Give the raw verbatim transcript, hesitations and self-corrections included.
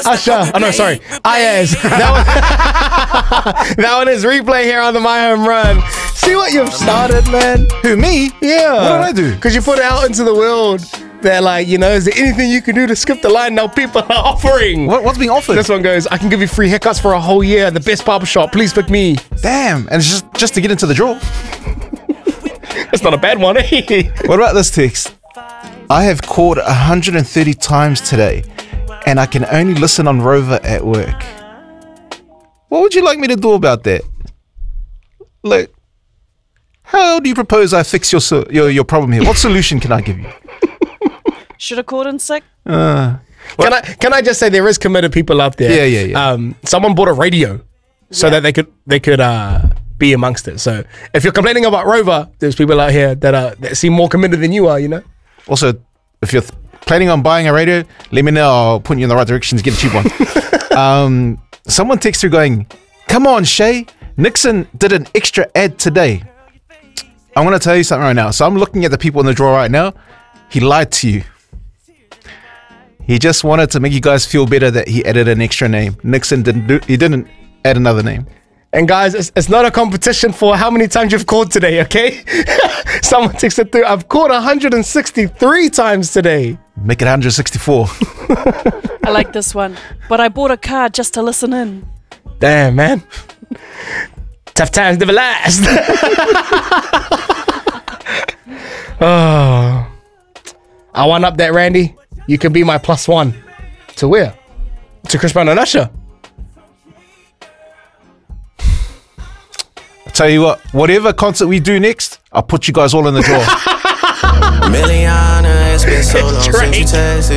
Usher. Oh no, sorry. Ayaz. That one, that one is replay here on the My Home Run. See what you've started, man. Who, me? Yeah. What did I do? Because you put it out into the world. They're like, you know, is there anything you can do to skip the line? Now people are offering. What, what's being offered? This one goes, I can give you free haircuts for a whole year. The best barbershop. Please pick me. Damn. And it's just, just to get into the draw. That's not a bad one, eh? What about this text? I have called one hundred thirty times today, and I can only listen on Rover at work. What would you like me to do about that? Like, how do you propose I fix your so- your, your problem here? What solution can I give you? Should have called in sick. Uh, Can I can I just say there is committed people out there? Yeah, yeah, yeah. Um, someone bought a radio so Yeah. that they could they could uh, be amongst it. So if you're complaining about Rover, there's people out here that are that seem more committed than you are. You know. Also, if you're th- planning on buying a radio, let me know. I'll point you in the right direction to get a cheap one. um, someone texts through going, "Come on, Shay. Nixon did an extra ad today." I'm going to tell you something right now. So I'm looking at the people in the draw right now. He lied to you. He just wanted to make you guys feel better that he added an extra name. Nixon didn't do, he didn't add another name. And guys, it's, it's not a competition for how many times you've called today, okay? Someone texted through, I've called one hundred sixty-three times today. Make it one hundred sixty-four. I like this one. But I bought a car just to listen in. Damn, man. Tough times never last. Oh. I one up that, Randy. You can be my plus one. To where? To Chris Brown and Usher. I'll tell you what, whatever concert we do next, I'll put you guys all in the draw. Milliana, it's been so long since you Drake. texted.